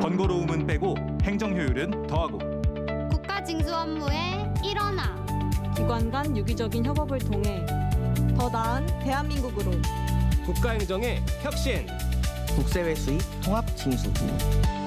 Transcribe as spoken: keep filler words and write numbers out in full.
번거로움은 빼고 행정 효율은 더하고. 국가 징수 업무에 일어나. 기관 간 유기적인 협업을 통해 더 나은 대한민국으로. 국가행정의 혁신. 국세외 수입 통합 징수.